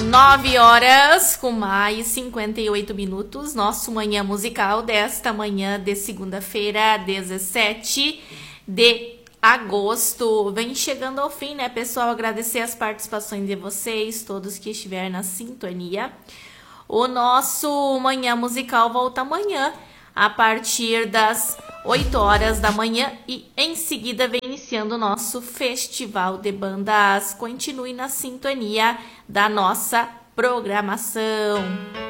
9 horas com mais 58 minutos, nosso Manhã Musical desta manhã de segunda-feira, 17 de agosto. Vem chegando ao fim, né, pessoal? Agradecer as participações de vocês, todos que estiverem na sintonia. O nosso Manhã Musical volta amanhã, a partir das 8 horas da manhã, e em seguida vem iniciando o nosso Festival de Bandas. Continue na sintonia da nossa programação.